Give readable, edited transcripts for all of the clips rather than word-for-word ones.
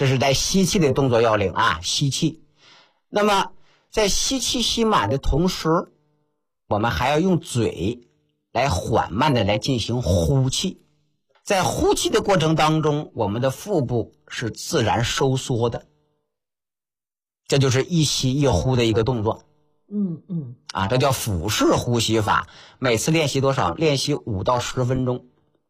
这是在吸气的动作要领啊，吸气。那么在吸气吸满的同时，我们还要用嘴来缓慢的来进行呼气。在呼气的过程当中，我们的腹部是自然收缩的，这就是一吸一呼的一个动作。这叫腹式呼吸法。每次练习多少？练习5到10分钟。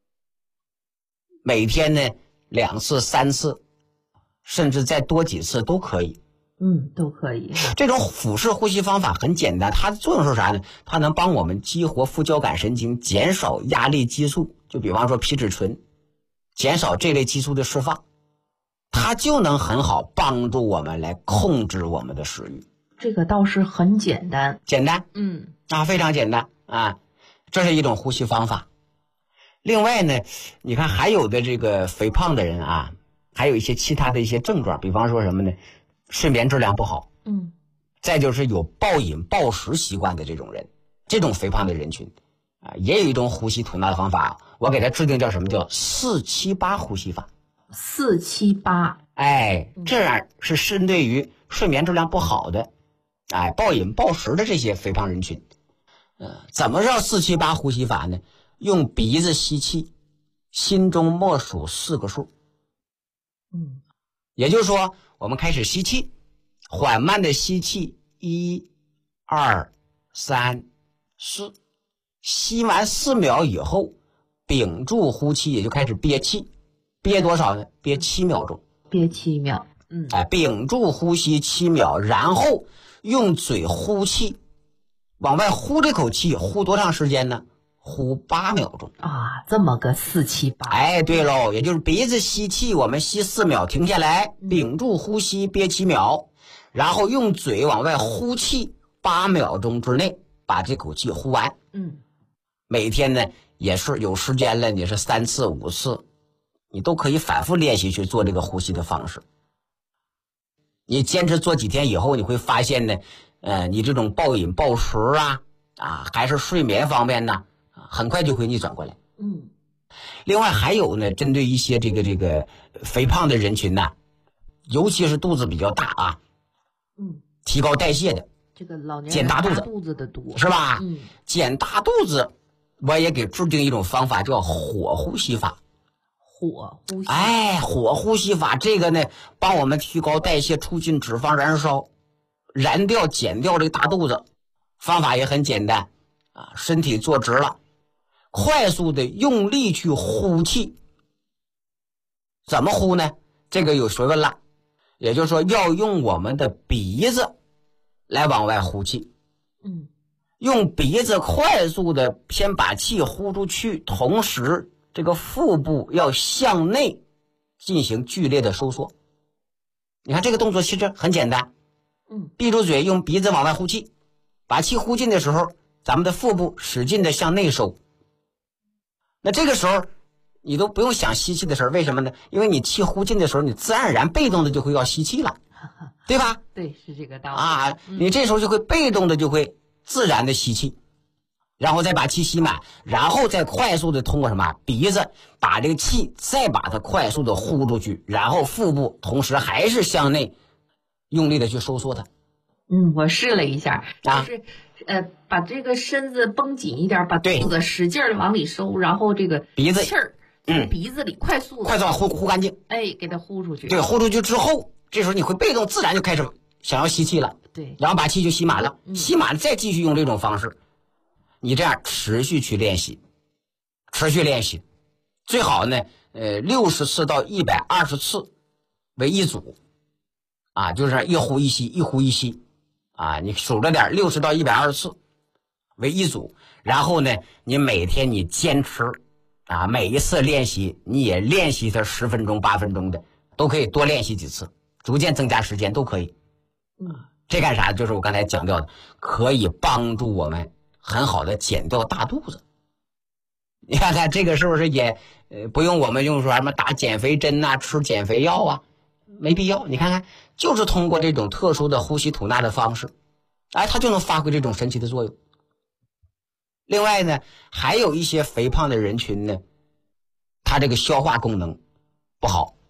每天呢2次、3次，甚至再多几次都可以。 都可以。 这种腹式呼吸方法很简单，它的作用是啥呢？它能帮我们激活副交感神经，减少压力激素，就比方说皮质醇，减少这类激素的释放，它就能很好帮助我们来控制我们的食欲。 这个倒是很简单。 简单？非常简单啊，这是一种呼吸方法。另外呢，你看还有的这个肥胖的人啊，还有一些其他的一些症状，比方说什么呢？睡眠质量不好，再就是有暴饮暴食习惯的这种人，这种肥胖的人群啊，也有一种呼吸吐纳的方法，我给他制定叫什么？叫4-7-8呼吸法。 4-7-8， 这样是针对于睡眠质量不好的，暴饮暴食的这些肥胖人群。怎么叫4-7-8呼吸法呢？用鼻子吸气，心中默数4个数。也就是说，我们开始吸气，缓慢的吸气，1、2、3、4，吸完4秒以后，屏住呼气，也就开始憋气。憋多少呢？憋7秒钟。 憋7秒。 屏住呼吸7秒，然后用嘴呼气，往外呼这口气，呼多长时间呢？呼8秒钟。 这么个4-7-8。 对喽，也就是鼻子吸气，我们吸4秒，停下来，屏住呼吸，憋7秒，然后用嘴往外呼气8秒钟之内把这口气呼完。每天呢也是有时间了，你是3次、5次，你都可以反复练习去做这个呼吸的方式。你坚持做几天以后，你会发现呢，你这种暴饮暴食还是睡眠方面呢，很快就会逆转过来。另外还有呢，针对一些这个肥胖的人群呢，尤其是肚子比较大提高代谢的， 这个老年人减大肚子的多， 是吧？减大肚子，我也给制定一种方法，叫火呼吸法。 火呼吸。 火呼吸法这个呢，帮我们提高代谢，促进脂肪燃烧，减掉这个大肚子。方法也很简单身体坐直了，快速的用力去呼气。怎么呼呢？这个有学问了，也就是说要用我们的鼻子来往外呼气。用鼻子快速的先把气呼出去，同时这个腹部要向内进行剧烈的收缩。你看这个动作其实很简单，闭住嘴，用鼻子往外呼气，把气呼进的时候，咱们的腹部使劲的向内收。那这个时候你都不用想吸气的事儿，为什么呢？因为你气呼进的时候，你自然而然被动的就会要吸气了，对吧？ 对，是这个道理你这时候就会被动的就会自然的吸气，然后再把气吸满，然后再快速的通过什么？鼻子把这个气再把它快速的呼出去，然后腹部同时还是向内用力的去收缩它。 我试了一下，就是把这个身子绷紧一点，把肚子使劲的往里收，然后这个鼻子气儿从鼻子里快速的呼干净， 给它呼出去。 对，呼出去之后，这时候你会被动自然就开始想要吸气了。 对， 然后把气就吸满了，吸满了再继续用这种方式。你这样持续练习，最好呢60次到120次为一组就是一呼一吸，一呼一吸你数着点，60到120次为一组。然后呢你每天你坚持每一次练习你也练习它10分钟8分钟的，都可以多练习几次，逐渐增加时间都可以。这干啥？就是我刚才讲到的，可以帮助我们很好的减掉大肚子。你看看这个是不是也不用我们用说什么打减肥针吃减肥药没必要。你看看，就是通过这种特殊的呼吸吐纳的方式它就能发挥这种神奇的作用。另外呢，还有一些肥胖的人群呢，他这个消化功能不好，